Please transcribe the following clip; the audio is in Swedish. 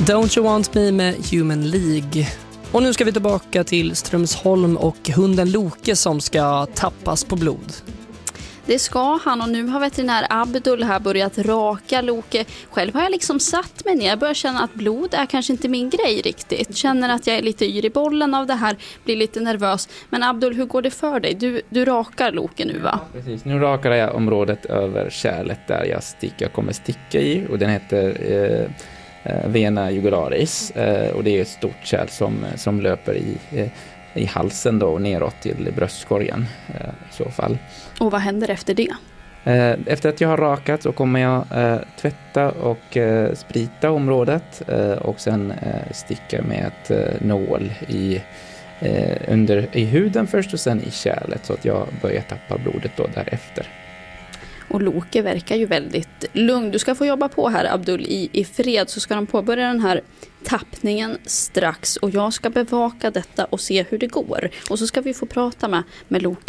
Don't You Want Me med Human League. Och nu ska vi tillbaka till Strömsholm och hunden Loke som ska tappas på blod. Det ska han, och nu har veterinär Abdul här börjat raka Loke. Själv har jag liksom satt mig ner. Jag börjar känna att blod är kanske inte min grej riktigt. Känner att jag är lite yr i bollen av det här, blir lite nervös. Men Abdul, hur går det för dig? Du rakar Loke nu, va? Ja, precis. Nu rakar jag området över kärlet där jag kommer sticka i, och den heter vena jugularis, och det är ett stort kärl som löper i halsen då och neråt till bröstkorgen i så fall. Och vad händer efter det? Efter att jag har rakat så kommer jag tvätta och sprita området och sen sticka med ett nål i huden först och sen i kärlet, så att jag börjar tappa blodet då därefter. Och Loke verkar ju väldigt lugn. Du ska få jobba på här, Abdul, i fred, så ska de påbörja den här tappningen strax. Och jag ska bevaka detta och se hur det går. Och så ska vi få prata med Loke